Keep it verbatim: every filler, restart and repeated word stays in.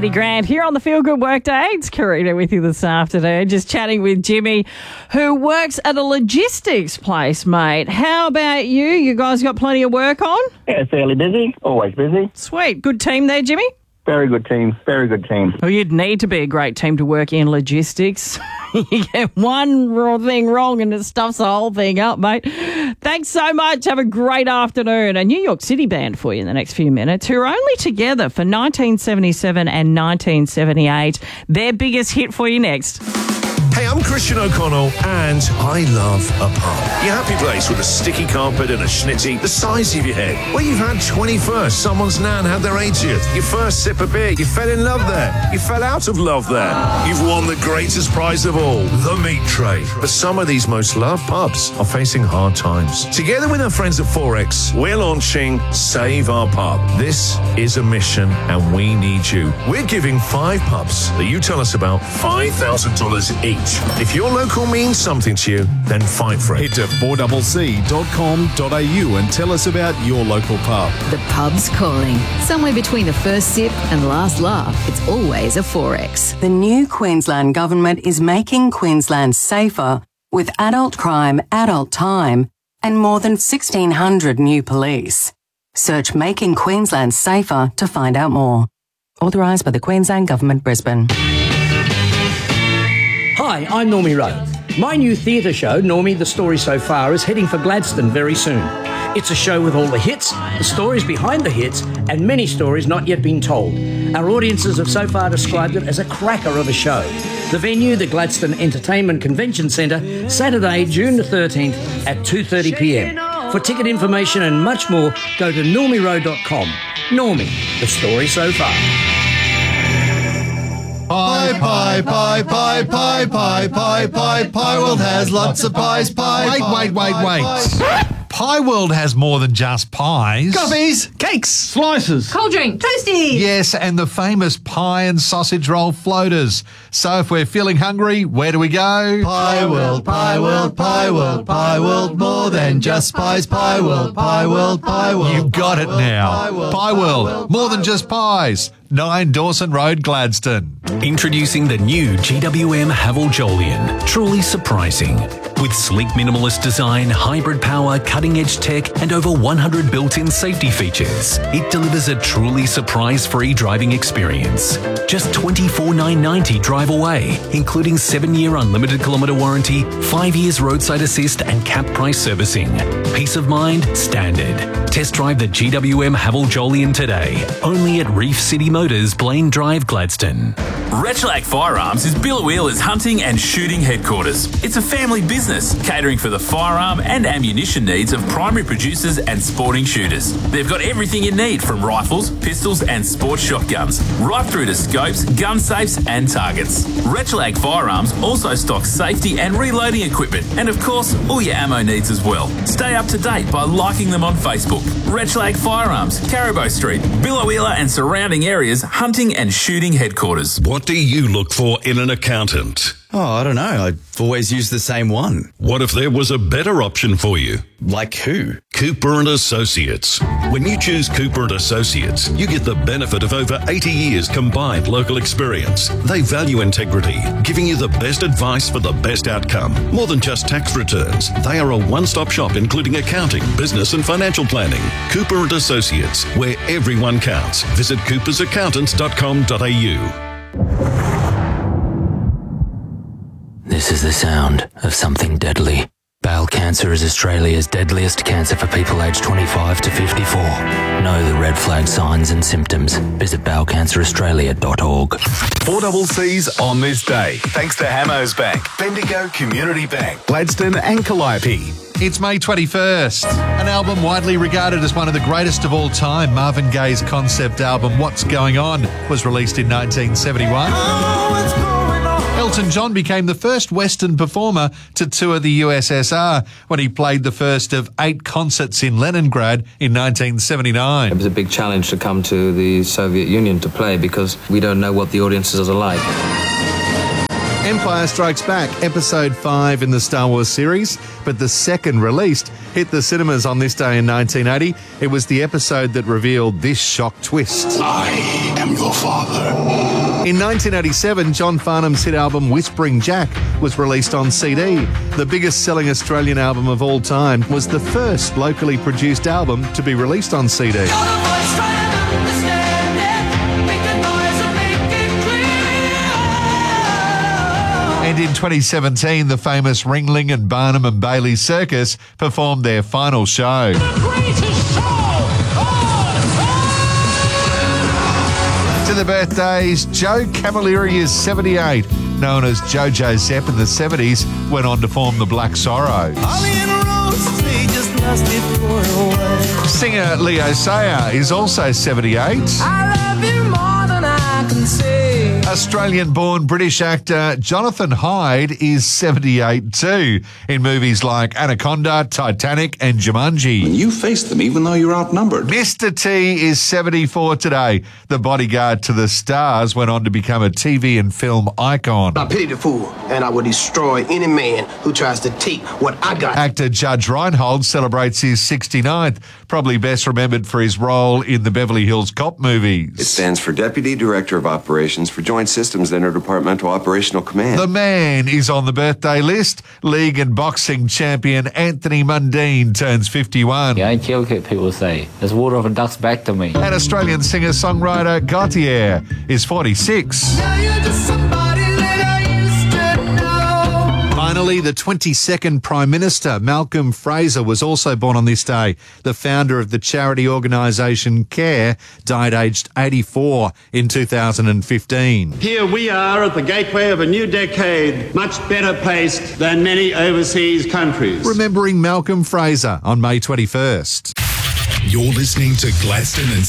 Eddie Grant here on the Feel Good Workday. It's Karina with you this afternoon, just chatting with Jimmy, who works at a logistics place, mate. How about you? You guys got plenty of work on? Yeah, fairly busy. Always busy. Sweet. Good team there, Jimmy? Very good team. Very good team. Well, you'd need to be a great team to work in logistics. You get one raw thing wrong and it stuffs the whole thing up, mate. Thanks so much. Have a great afternoon. A New York City band for you in the next few minutes, who are only together for nineteen seventy-seven and nineteen seventy-eight. Their biggest hit for you next. Hey, I'm Christian O'Connell, and I love a pub. Your happy place with a sticky carpet and a schnitty the size of your head. Where you've had twenty-first, someone's nan had their eightieth, your first sip of beer, you fell in love there, you fell out of love there. You've won the greatest prize of all, the meat tray. But some of these most loved pubs are facing hard times. Together with our friends at Forex, we're launching Save Our Pub. This is a mission, and we need you. We're giving five pubs that you tell us about five thousand dollars each. If your local means something to you, then fight for it. Head to four c c dot com dot a u and tell us about your local pub. The pub's calling. Somewhere between the first sip and last laugh, it's always a Forex. The new Queensland Government is making Queensland safer with adult crime, adult time, and more than sixteen hundred new police. Search Making Queensland Safer to find out more. Authorised by the Queensland Government, Brisbane. Hi, I'm Normie Rowe. My new theatre show, Normie, The Story So Far, is heading for Gladstone very soon. It's a show with all the hits, the stories behind the hits, and many stories not yet been told. Our audiences have so far described it as a cracker of a show. The venue, the Gladstone Entertainment Convention Centre, Saturday, June the thirteenth at two thirty p m. For ticket information and much more, go to normie rowe dot com. Normie, The Story So Far. Pie, pie, pie, pie, pie, pie, pie, pie, Pie World has lots of pies, pie, Wait, pie, wait, wait, pie, wait. pie. Pie World has more than just pies. Coffees, cakes, slices, cold drink, toasties. Yes, and the famous pie and sausage roll floaters. So if we're feeling hungry, where do we go? Pie World, Pie World, Pie World, Pie World, more than just pies, Pie World, Pie World, Pie World. You've got it now. Pie World, more than just pies. nine Dawson Road, Gladstone. Introducing the new G W M Haval Jolyon. Truly surprising. With sleek minimalist design, hybrid power, cutting-edge tech, and over one hundred built-in safety features, it delivers a truly surprise-free driving experience. Just twenty-four thousand nine hundred ninety dollars drive away, including seven-year unlimited kilometre warranty, five years roadside assist, and cap price servicing. Peace of mind, standard. Test drive the G W M Haval Jolyon today, only at Reef City Motors, Blaine Drive, Gladstone. Rechlac Firearms is Bill Wheeler's hunting and shooting headquarters. It's a family business catering for the firearm and ammunition needs of primary producers and sporting shooters. They've got everything you need from rifles, pistols and sports shotguns, right through to scopes, gun safes and targets. Rechlac Firearms also stocks safety and reloading equipment and of course all your ammo needs as well. Stay up to date by liking them on Facebook. Rechlac Firearms, Caribou Street, Billowheeler and surrounding areas hunting and shooting headquarters. What do you look for in an accountant? Oh, I don't know. I've always used the same one. What if there was a better option for you? Like who? Cooper and Associates. When you choose Cooper and Associates, you get the benefit of over eighty years combined local experience. They value integrity, giving you the best advice for the best outcome. More than just tax returns, they are a one-stop shop including accounting, business and financial planning. Cooper and Associates, where everyone counts. Visit coopers accountants dot com dot a u. This is the sound of something deadly. Bowel cancer is Australia's deadliest cancer for people aged twenty-five to fifty-four. Know the red flag signs and symptoms. Visit bowel cancer australia dot org. Four double C's on this day, thanks to Hamos Bank, Bendigo Community Bank, Gladstone and Calliope. It's May twenty-first. An album widely regarded as one of the greatest of all time, Marvin Gaye's concept album What's Going On, was released in nineteen seventy-one. Elton John became the first Western performer to tour the U S S R when he played the first of eight concerts in Leningrad in nineteen seventy-nine. It was a big challenge to come to the Soviet Union to play because we don't know what the audiences are like. Empire Strikes Back, Episode five in the Star Wars series, but the second released hit the cinemas on this day in nineteen eighty. It was the episode that revealed this shock twist. I am your father. father. In nineteen eighty-seven, John Farnham's hit album Whispering Jack was released on C D. The biggest selling Australian album of all time was the first locally produced album to be released on C D. And in twenty seventeen, the famous Ringling and Barnum and Bailey Circus performed their final show. To the birthdays, Joe Camilleri is seventy-eight, known as JoJo Zepp in the seventies, went on to form the Black Sorrows. Singer Leo Sayer is also seventy-eight. Australian-born British actor Jonathan Hyde is seventy-eight too, in movies like Anaconda, Titanic and Jumanji. You faced them even though you're outnumbered. Mister T is seventy-four today. The bodyguard to the stars went on to become a T V and film icon. I pity the fool, and I will destroy any man who tries to take what I got. Actor Judge Reinhold celebrates his sixty-ninth, probably best remembered for his role in the Beverly Hills Cop movies. It stands for Deputy Director of Operations for Joint Systems Interdepartmental Operational Command. The man is on the birthday list. League and boxing champion Anthony Mundine turns fifty-one. Yeah, I kill people say. There's water of a duck's back to me. And Australian singer-songwriter Gautier is forty-six. Finally, the twenty-second Prime Minister, Malcolm Fraser, was also born on this day. The founder of the charity organisation CARE died aged eighty-four in two thousand fifteen. Here we are at the gateway of a new decade, much better placed than many overseas countries. Remembering Malcolm Fraser on May twenty-first. You're listening to Gladstone and